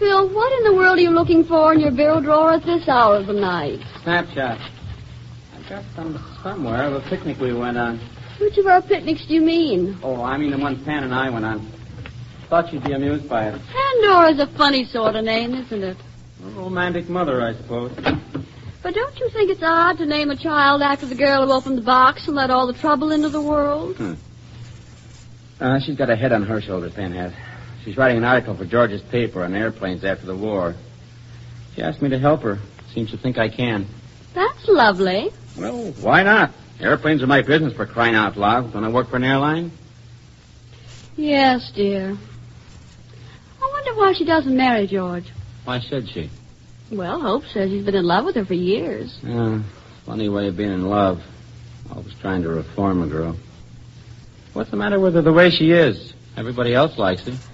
Phil, what in the world are you looking for in your bureau drawer at this hour of the night? Snapshot. I got some somewhere of a picnic we went on. Which of our picnics do you mean? Oh, I mean the one Pan and I went on. Thought you'd be amused by it. Pandora's a funny sort of name, isn't it? A romantic mother, I suppose. But don't you think it's odd to name a child after the girl who opened the box and let all the trouble into the world? She's got a head on her shoulders, Pan has. She's writing an article for George's paper on airplanes after the war. She asked me to help her. Seems to think I can. That's lovely. Well, why not? Airplanes are my business, for crying out loud. Don't I work for an airline? Yes, dear. I wonder why she doesn't marry George. Why should she? Well, Hope says he's been in love with her for years. Funny way of being in love. Always trying to reform a girl. What's the matter with her the way she is? Everybody else likes her.